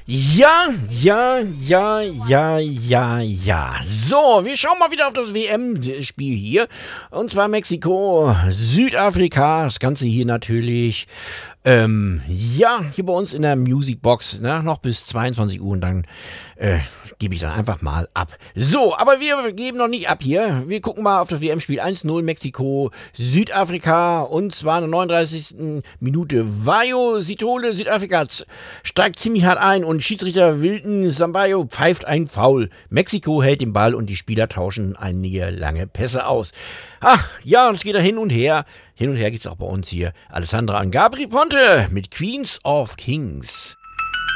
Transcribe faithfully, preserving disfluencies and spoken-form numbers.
Ja, ja, ja, ja, ja, ja. So, wir schauen mal wieder auf das W M-Spiel hier. Und zwar Mexiko, Südafrika. Das Ganze hier natürlich, ähm, ja, hier bei uns in der Musicbox, ne, noch bis zweiundzwanzig Uhr und dann, äh, gebe ich dann einfach mal ab. So, aber wir geben noch nicht ab hier. Wir gucken mal auf das W M-Spiel eins null Mexiko, Südafrika und zwar in der neununddreißigsten Minute. Vayo Sitole, Südafrika steigt ziemlich hart ein und Schiedsrichter Wilton Sambayo pfeift ein Foul. Mexiko hält den Ball und die Spieler tauschen einige lange Pässe aus. Ach, ja, es geht da hin und her. Hin und her geht's auch bei uns hier. Alessandra Angabri Ponte mit Queens of Kings.